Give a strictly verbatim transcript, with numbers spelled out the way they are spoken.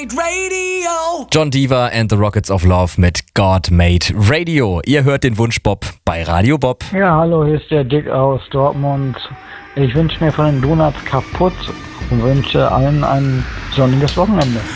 Radio. John Diva and the Rockets of Love mit God Made Radio. Ihr hört den Wunsch-Bob bei Radio Bob. Ja, hallo, hier ist der Dick aus Dortmund. Ich wünsche mir von den Donuts kaputt und wünsche allen ein sonniges Wochenende.